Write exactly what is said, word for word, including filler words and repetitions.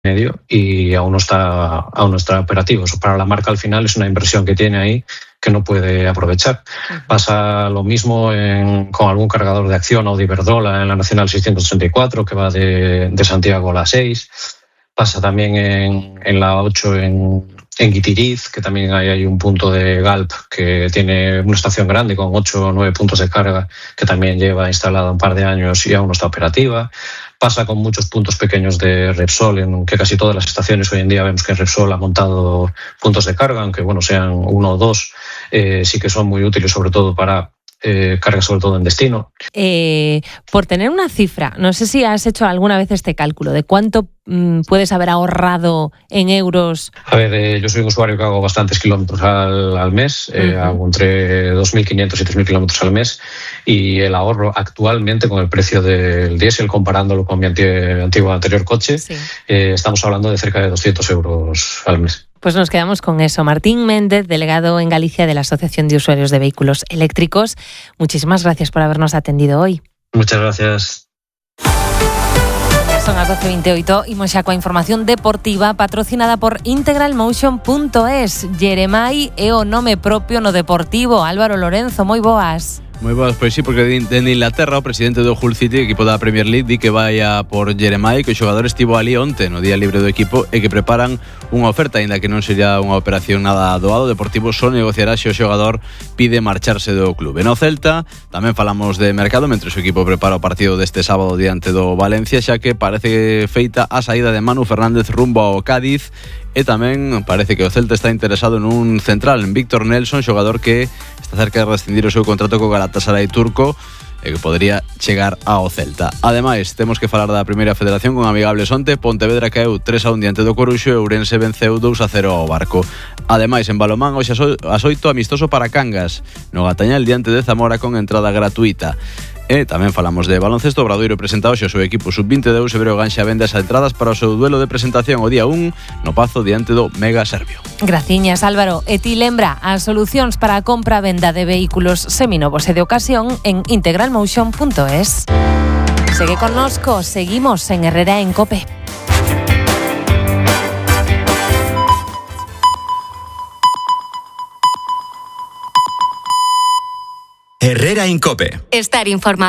medio y aún no está, aún no está operativo. Eso para la marca al final es una inversión que tiene ahí que no puede aprovechar. Uh-huh. Pasa lo mismo en, con algún cargador de Acción o de Iberdrola en la Nacional seiscientos treinta y cuatro, que va de, de Santiago a la seis. Pasa también en, en la ocho en, en Guitiriz, que también hay, hay un punto de Galp que tiene una estación grande con ocho o nueve puntos de carga, que también lleva instalada un par de años y aún no está operativa. Pasa con muchos puntos pequeños de Repsol, en que casi todas las estaciones hoy en día vemos que Repsol ha montado puntos de carga, aunque bueno sean uno o dos, eh, sí que son muy útiles, sobre todo para eh, carga, sobre todo en destino. Eh, por tener una cifra, no sé si has hecho alguna vez este cálculo de cuánto mmm, puedes haber ahorrado en euros. A ver, eh, yo soy un usuario que hago bastantes kilómetros al, al mes, eh, uh-huh. hago entre dos mil quinientos y tres mil kilómetros al mes, y el ahorro actualmente con el precio del diésel, comparándolo con mi antiguo anterior coche, sí. eh, estamos hablando de cerca de doscientos euros al mes. Pues nos quedamos con eso. Martín Méndez, delegado en Galicia de la Asociación de Usuarios de Vehículos Eléctricos, muchísimas gracias por habernos atendido hoy. Muchas gracias. Son as doce e veintioito, imos xa coa información deportiva patrocinada por integral motion punto es. Jeremai é o nome propio no Deportivo. Álvaro Lorenzo, moi boas. Moi boas, pois sí, porque dende Inglaterra o presidente do Hull City, equipo da Premier League, di que vai a por Jeremai, que o xogador estivo ali onte no día libre do equipo e que preparan unha oferta, aínda que non sería unha operación nada doado. O Deportivo só negociará se o xogador pide marcharse do clube. No Celta tamén falamos de mercado mentre o equipo prepara o partido deste sábado diante do Valencia, xa que parece feita a saída de Manu Fernández rumbo ao Cádiz. E tamén parece que o Celta está interesado nun central, en Víctor Nelson, xogador que está cerca de rescindir o seu contrato co Galatasaray turco e que podería chegar ao Celta. Ademais, temos que falar da Primeira Federación con amigables onte. Pontevedra caeu tres a un diante do Coruxo e Ourense venceu dous a cero ao Barco. Ademais, en balomán, hoxe ás oito, amistoso para Cangas no Gatañal diante de Zamora con entrada gratuita. E tamén falamos de baloncesto. O Obradoiro presenta hoxe o seu equipo sub vinte de Eusebio Ganxa vende as entradas para o seu duelo de presentación o día un no Pazo diante do Mega Serbio. Graciñas, Álvaro. E ti lembra as solucións para a compra e venda de vehículos seminovos e de ocasión en integral motion punto es. Segue connosco, seguimos en Herrera en Cope. Herrera en Cope. Estar informado.